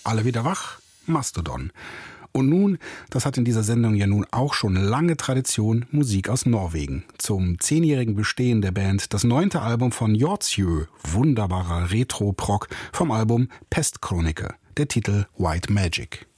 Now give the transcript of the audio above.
Alle wieder wach? Mastodon. Und nun, das hat in dieser Sendung ja nun auch schon lange Tradition, Musik aus Norwegen. Zum 10-jährigen Bestehen der Band das 9. Album von Hjortsjö, wunderbarer Retro-Prog vom Album Pestkroniker, der Titel White Magic.